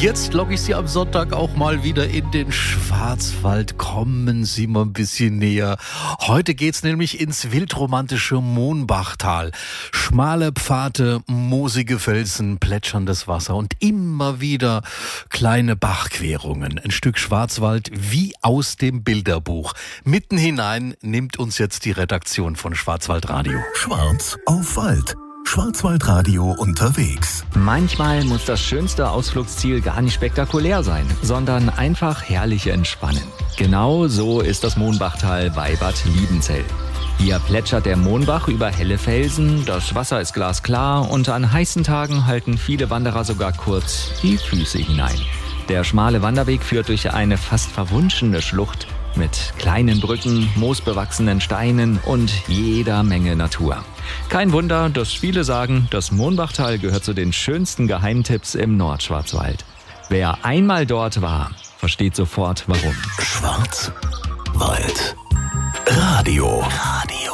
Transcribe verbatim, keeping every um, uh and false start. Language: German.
Jetzt locke ich Sie am Sonntag auch mal wieder in den Schwarzwald. Kommen Sie mal ein bisschen näher. Heute geht's nämlich ins wildromantische Mohnbachtal. Schmale Pfade, moosige Felsen, plätscherndes Wasser und immer wieder kleine Bachquerungen. Ein Stück Schwarzwald wie aus dem Bilderbuch. Mitten hinein nimmt uns jetzt die Redaktion von Schwarzwaldradio. Schwarz auf Wald. Schwarzwaldradio unterwegs. Manchmal muss das schönste Ausflugsziel gar nicht spektakulär sein, sondern einfach herrlich entspannen. Genau so ist das Mohnbachtal bei Bad Liebenzell. Hier plätschert der Mohnbach über helle Felsen, das Wasser ist glasklar und an heißen Tagen halten viele Wanderer sogar kurz die Füße hinein. Der schmale Wanderweg führt durch eine fast verwunschene Schlucht mit kleinen Brücken, moosbewachsenen Steinen und jeder Menge Natur. Kein Wunder, dass viele sagen, das Mohnbachtal gehört zu den schönsten Geheimtipps im Nordschwarzwald. Wer einmal dort war, versteht sofort warum. Schwarzwald Radio.